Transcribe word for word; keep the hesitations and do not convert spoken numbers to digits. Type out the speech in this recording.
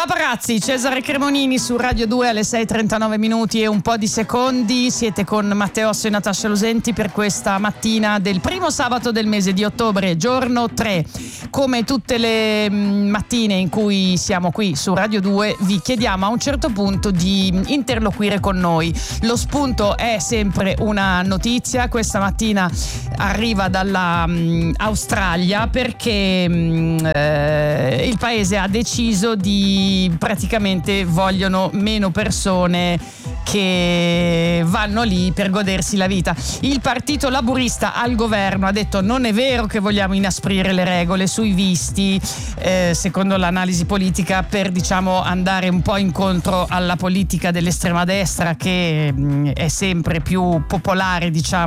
Paparazzi, Cesare Cremonini su Radio due alle sei e trentanove minuti e un po' di secondi. Siete con Matteo Osso e Natascia Losenti per questa mattina del primo sabato del mese di ottobre, giorno tre. Come tutte le mattine in cui siamo qui su Radio due, vi chiediamo a un certo punto di interloquire con noi. Lo spunto è sempre una notizia. Questa mattina arriva dalla um, Australia perché um, eh, il paese ha deciso di praticamente vogliono meno persone che vanno lì per godersi la vita. Il partito laburista al governo ha detto: non è vero che vogliamo inasprire le regole sui visti, eh, secondo l'analisi politica, per diciamo andare un po' incontro alla politica dell'estrema destra che mh, è sempre più popolare, diciamo